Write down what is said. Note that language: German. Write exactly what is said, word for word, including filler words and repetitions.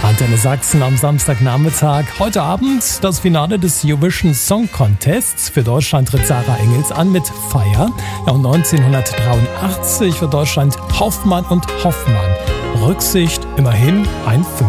Antenne Sachsen am Samstagnachmittag. Heute Abend das Finale des Eurovision Song Contests. Für Deutschland tritt Sarah Engels an mit Fire. Ja, und neunzehnhundertdreiundachtzig für Deutschland Hoffmann und Hoffmann. Rücksicht immerhin ein Fünf.